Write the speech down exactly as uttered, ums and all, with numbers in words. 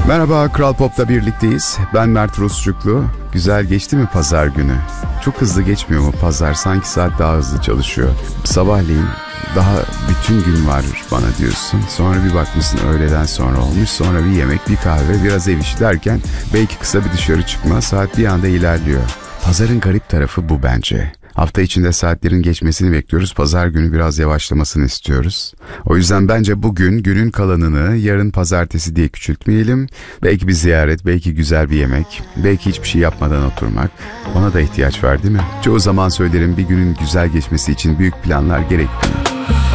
Merhaba, Kral Pop'ta birlikteyiz. Ben Mert Rusçuklu. Güzel geçti mi pazar günü? Çok hızlı geçmiyor mu pazar? Sanki saat daha hızlı çalışıyor. Sabahleyin daha bütün gün var bana diyorsun. Sonra bir bakmışsın öğleden sonra olmuş. Sonra bir yemek, bir kahve, biraz ev işi derken belki kısa bir dışarı çıkma. Saat bir anda ilerliyor. Pazarın garip tarafı bu bence. Hafta içinde saatlerin geçmesini bekliyoruz. Pazar günü biraz yavaşlamasını istiyoruz. O yüzden bence bugün günün kalanını yarın pazartesi diye küçültmeyelim. Belki bir ziyaret, belki güzel bir yemek, belki hiçbir şey yapmadan oturmak. Ona da ihtiyaç var değil mi? Çoğu zaman söylerim bir günün güzel geçmesi için büyük planlar gerekmiyor.